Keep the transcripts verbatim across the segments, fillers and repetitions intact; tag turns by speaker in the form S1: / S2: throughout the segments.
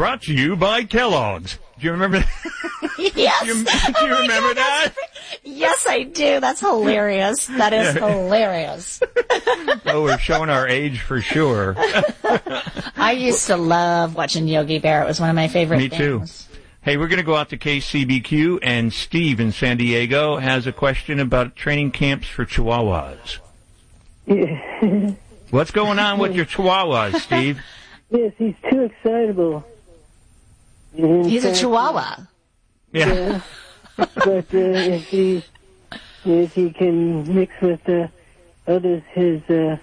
S1: brought to you by Kellogg's. Do you remember that?
S2: Yes.
S1: do you, do
S2: oh
S1: you remember
S2: God,
S1: that?
S2: Yes, I do. That's hilarious. That is
S1: Yeah.
S2: hilarious.
S1: Oh, we're showing our age for sure.
S2: I used to love watching Yogi Bear. It was one of my favorite
S1: Me
S2: things.
S1: too. Hey, we're going to go out to K C B Q, and Steve in San Diego has a question about training camps for Chihuahuas.
S3: Yeah.
S1: What's going on with your Chihuahuas, Steve?
S3: Yes, he's too excitable. In
S2: He's
S3: fact,
S2: a Chihuahua.
S1: Yeah.
S3: Yeah. But uh, if he if he can mix with uh, others, his uh,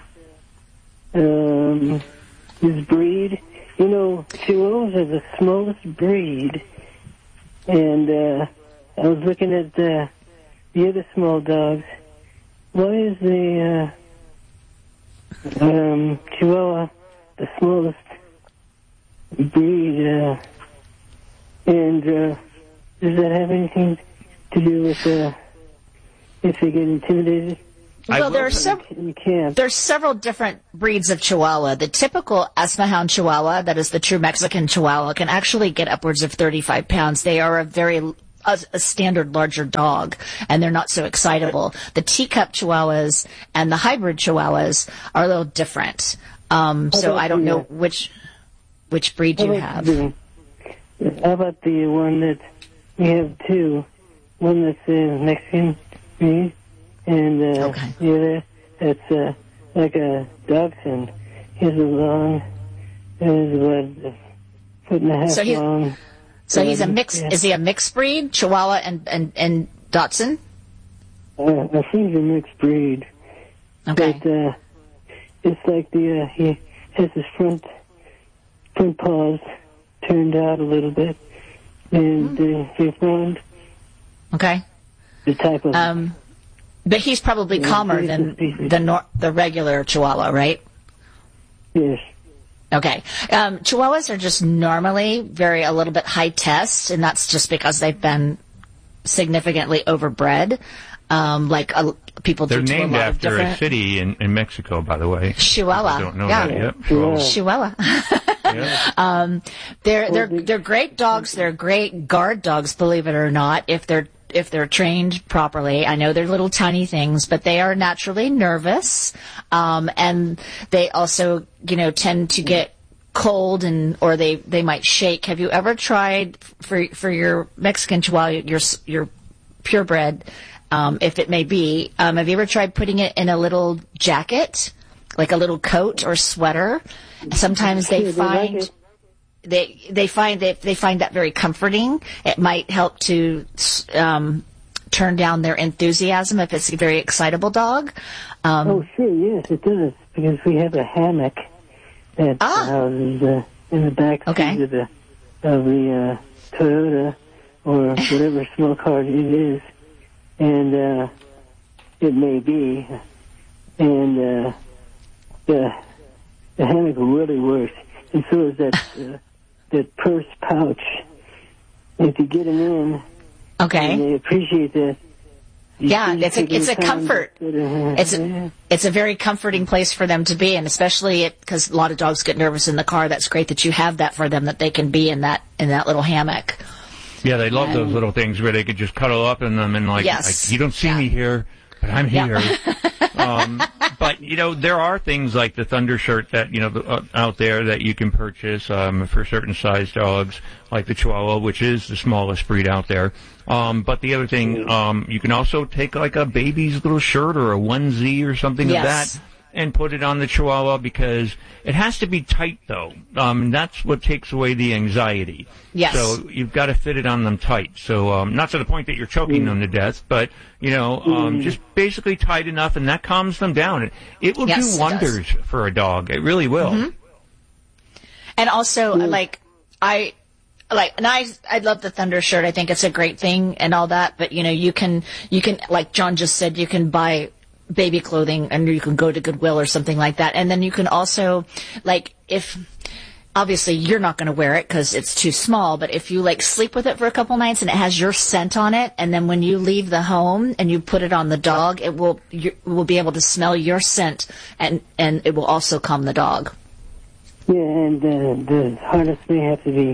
S3: um, his breed, you know, Chihuahuas are the smallest breed, and uh, I was looking at uh, the other small dogs. Why is the uh, um, Chihuahua the smallest breed? Uh, and uh, does that have anything to do with uh, if they get intimidated?
S1: I
S2: Well, there are
S1: will-
S2: some.
S3: In camp.
S2: There's several different breeds of Chihuahua. The typical Asmahound Chihuahua, that is the true Mexican Chihuahua, can actually get upwards of thirty-five pounds. They are a very a, a standard larger dog, and they're not so excitable. The teacup Chihuahuas and the hybrid Chihuahuas are a little different. Um, so
S3: about
S2: I don't
S3: the,
S2: know
S3: uh,
S2: which which breed you
S3: How
S2: have.
S3: about the- How about the one that we have two? One that's uh, Mexican breed, and uh,
S2: Okay.
S3: the other that's uh, like a dachshund. He's a long, he's about a foot and a half
S2: So he's-
S3: long.
S2: So he's a
S3: Um,
S2: mix.
S3: yeah.
S2: Is he a mixed breed, Chihuahua and and and Dachshund?
S3: Uh, I think he's a mixed breed.
S2: Okay.
S3: But uh, it's like the uh, he has his front front paws turned out a little bit, and
S2: Hmm.
S3: uh, they found
S2: Okay.
S3: the type of
S2: Um, but he's probably
S3: Yeah,
S2: calmer
S3: he's a
S2: than
S3: species.
S2: the nor- the regular Chihuahua, right?
S3: yes.
S2: Okay. Um, Chihuahuas are just normally very a little bit high test, and that's just because they've been significantly overbred. Um, like uh, people
S1: They're
S2: do to a
S1: named
S2: lot of
S1: after a
S2: different
S1: city in, in Mexico, by the way.
S2: Chihuahua.
S1: I don't know
S2: yeah.
S1: that yet.
S3: Yeah.
S2: Chihuahua.
S1: Yeah.
S2: um, they're they're they're great dogs. They're great guard dogs, believe it or not, if they're if they're trained properly. I know they're little tiny things, but they are naturally nervous, um, and they also, you know, tend to get cold and or they, they might shake. Have you ever tried for for your Mexican Chihuahua, your your purebred, um, if it may be? Um, have you ever tried putting it in a little jacket, like a little coat or sweater? Sometimes they
S3: Yeah, they like
S2: find.
S3: it.
S2: They they find that they find that very comforting. It might help to um, turn down their enthusiasm if it's a very excitable dog. Um,
S3: Oh, sure, yes, it does, because we have a hammock that
S2: Ah.
S3: houses uh, in the back seat
S2: Okay.
S3: of the of the uh, Toyota or whatever small car it is, and uh, it may be, and uh, the the hammock really works, and so is that uh, that purse pouch. If you get them in, and
S2: okay.
S3: they appreciate that. You
S2: Yeah,
S3: see
S2: it's a-
S3: taking
S2: it's a
S3: time
S2: comfort.
S3: to- uh,
S2: It's
S3: yeah.
S2: a, it's a very comforting place for them to be, and especially because a lot of dogs get nervous in the car. That's great that you have that for them, that they can be in that in that little hammock.
S1: Yeah, they love those
S2: And-
S1: little things where they could just cuddle up in them and like,
S2: Yes.
S1: like you don't see
S2: Yeah.
S1: me here, but I'm
S2: Yeah.
S1: here. um, but you know, there are things like the Thunder shirt that you know the, uh, out there that you can purchase um, for certain size dogs, like the Chihuahua, which is the smallest breed out there. Um, but the other thing, um, you can also take like a baby's little shirt or a onesie or something
S2: Yes.
S1: of that and put it on the Chihuahua because it has to be tight though. Um, and that's what takes away the anxiety.
S2: Yes.
S1: So you've got to fit it on them tight. So um, not to the point that you're choking them to death, but you know, um, just basically tight enough, and that calms them down. It, it will
S2: Yes,
S1: do
S2: it
S1: wonders for a dog. It really will.
S2: Mm-hmm. And also, like I. Like, and I, I love the Thunder shirt. I think it's a great thing and all that. But, you know, you can, you can, like John just said, you can buy baby clothing and you can go to Goodwill or something like that. And then you can also, like, if, obviously you're not going to wear it because it's too small, but if you, like, sleep with it for a couple nights and it has your scent on it, and then when you leave the home and you put it on the dog, it will, you will be able to smell your scent and, and it will also calm the dog.
S3: Yeah, and uh, the harness may have to be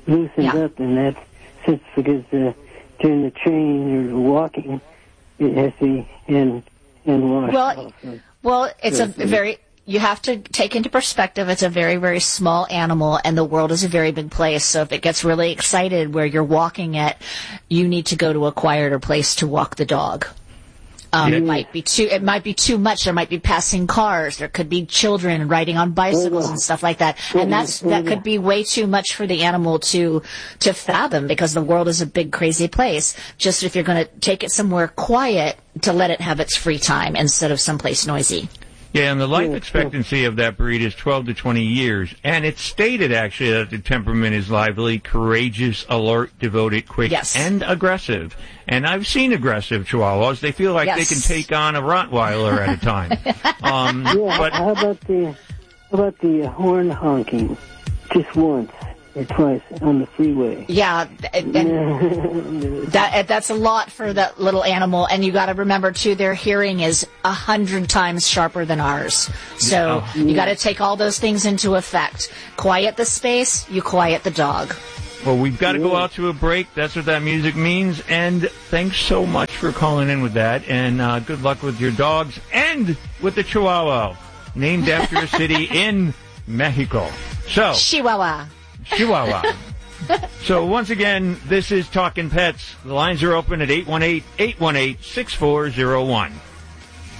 S3: loosened
S2: Yeah.
S3: up in that sense because uh, during the training or walking, it has to be hand, hand washed.
S2: Well,
S3: also.
S2: well, it's a
S3: Yeah.
S2: very, you have to take into perspective, it's a very, very small animal, and the world is a very big place. So if it gets really excited where you're walking it, you need to go to a quieter place to walk the dog. Um,
S1: Yeah.
S2: It might be too. It might be too much. There might be passing cars. There could be children riding on bicycles and stuff like that. And that's that could be way too much for the animal to to fathom because the world is a big, crazy place. Just if you're going to take it somewhere quiet to let it have its free time instead of someplace noisy.
S1: Yeah, and the life
S3: Yeah,
S1: expectancy of that breed is twelve to twenty years. And it's stated, actually, that the temperament is lively, courageous, alert, devoted, quick,
S2: Yes.
S1: and aggressive. And I've seen aggressive Chihuahuas. They feel like
S2: Yes.
S1: they can take on a Rottweiler at a time. um,
S3: Yeah,
S1: but
S3: how about the how about the horn honking just once or twice on the freeway?
S2: Yeah, and, and that that's a lot for that little animal. And you got to remember too, their hearing is a hundred times sharper than ours. So
S1: Yeah.
S2: you got to take all those things into effect. Quiet the space, you quiet the dog.
S1: Well, we've got to go out to a break. That's what that music means. And thanks so much for calling in with that. And uh, good luck with your dogs and with the Chihuahua, named after a city in Mexico. So,
S2: Chihuahua.
S1: Chihuahua. So once again, this is Talkin' Pets. The lines are open at eight one eight, eight one eight, six four zero one.